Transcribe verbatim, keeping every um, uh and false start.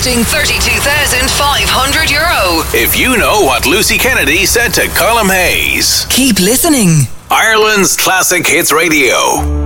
costing thirty-two thousand five hundred euro. If you know what Lucy Kennedy said to Colm Hayes. Keep listening. Ireland's Classic Hits Radio.